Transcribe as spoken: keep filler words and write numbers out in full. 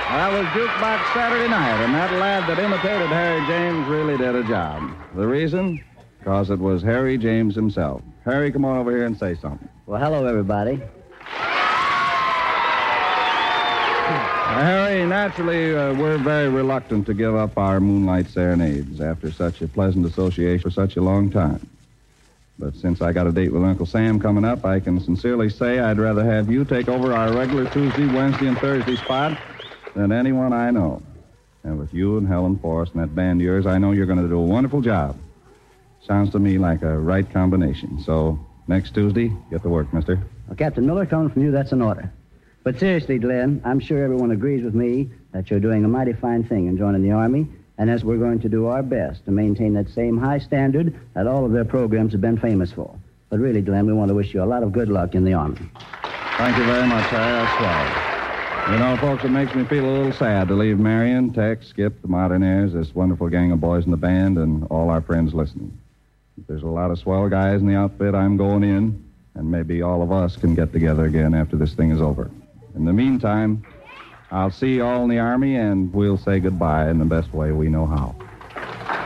That was Jukebox Saturday Night, and that lad that imitated Harry James really did a job. The reason? Because it was Harry James himself. Harry, come on over here and say something. Well, hello, everybody. Uh, Harry, naturally, uh, we're very reluctant to give up our Moonlight Serenades after such a pleasant association for such a long time. But since I got a date with Uncle Sam coming up, I can sincerely say I'd rather have you take over our regular Tuesday, Wednesday, and Thursday spot than anyone I know. And with you and Helen Forrest and that band of yours, I know you're going to do a wonderful job. Sounds to me like a right combination. So, next Tuesday, get to work, mister. Well, Captain Miller, coming from you, that's an order. But seriously, Glenn, I'm sure everyone agrees with me that you're doing a mighty fine thing in joining the Army, and as we're going to do our best to maintain that same high standard that all of their programs have been famous for. But really, Glenn, we want to wish you a lot of good luck in the Army. Thank you very much, Harry. That's swell. You know, folks, it makes me feel a little sad to leave Marion, Tex, Skip, the Modernaires, this wonderful gang of boys in the band, and all our friends listening. There's a lot of swell guys in the outfit. I'm going in, and maybe all of us can get together again after this thing is over. In the meantime, I'll see you all in the Army, and we'll say goodbye in the best way we know how.